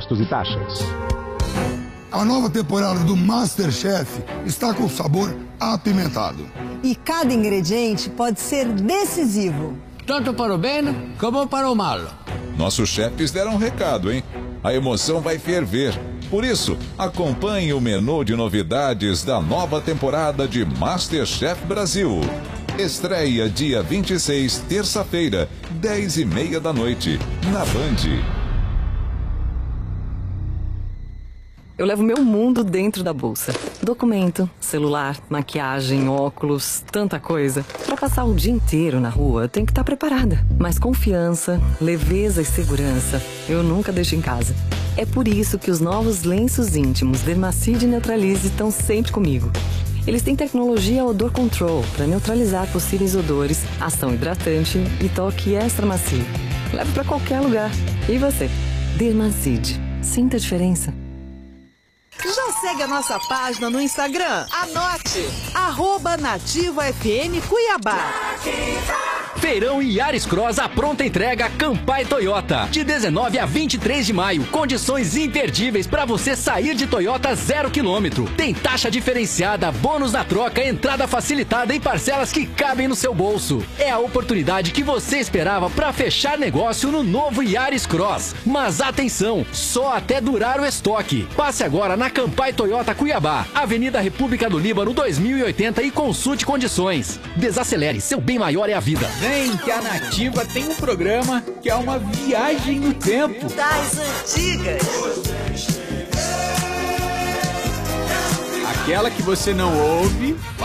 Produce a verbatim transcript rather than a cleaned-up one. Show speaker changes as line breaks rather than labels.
impostos e taxas.
A nova temporada do MasterChef está com sabor apimentado.
E cada ingrediente pode ser decisivo.
Tanto para o bem como para o mal.
Nossos chefes deram um recado, hein? A emoção vai ferver. Por isso, acompanhe o menu de novidades da nova temporada de MasterChef Brasil. Estreia dia vinte e seis, terça-feira, dez e meia da noite, na Band.
Eu levo meu mundo dentro da bolsa. Documento, celular, maquiagem, óculos, tanta coisa. Para passar o dia inteiro na rua, tem que estar preparada. Mas confiança, leveza e segurança, eu nunca deixo em casa. É por isso que os novos lenços íntimos Dermacide e Neutralize estão sempre comigo. Eles têm tecnologia Odor Control para neutralizar possíveis odores, ação hidratante e toque extra macio. Leve para qualquer lugar. E você? Dermacide. Sinta a diferença.
Já segue a nossa página no Instagram? Anote! Arroba Nativa F M Cuiabá.
Feirão Yaris Cross à pronta entrega Campai Toyota. De dezenove a vinte e três de maio. Condições imperdíveis para você sair de Toyota zero quilômetro. Tem taxa diferenciada, bônus na troca, entrada facilitada em parcelas que cabem no seu bolso. É a oportunidade que você esperava para fechar negócio no novo Yaris Cross. Mas atenção, só até durar o estoque. Passe agora na Campai Toyota Cuiabá, Avenida República do Líbano dois mil e oitenta e consulte condições. Desacelere, seu bem maior é a vida.
Vem que a Nativa tem um programa que é uma viagem no tempo.
Das antigas.
Aquela que você não ouve